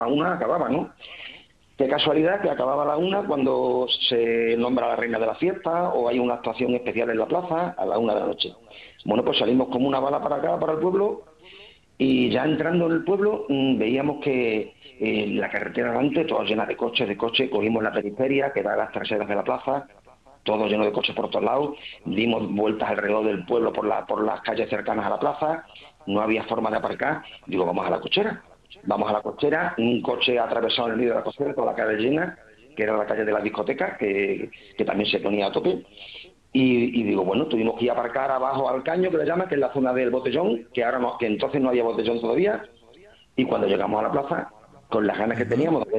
a una acababa, ¿no? Qué casualidad que acababa a la una cuando se nombra a la reina de la fiesta o hay una actuación especial en la plaza a la una de la noche. Bueno, pues salimos como una bala para acá, para el pueblo, y ya entrando en el pueblo veíamos que la carretera delante, toda llena de coches, cogimos la periferia que da a las traseras de la plaza, todo lleno de coches por todos lados, dimos vueltas alrededor del pueblo por las calles cercanas a la plaza, no había forma de aparcar, digo, vamos a la cochera. Vamos a la cochera, un coche atravesado en el medio de la cochera, toda la calle llena, que era la calle de la discoteca, que también se ponía a tope. Y digo, bueno, tuvimos que ir a aparcar abajo al caño, que le llaman, que es la zona del botellón, que ahora no, que entonces no había botellón todavía. Y cuando llegamos a la plaza, con las ganas que Ujú. teníamos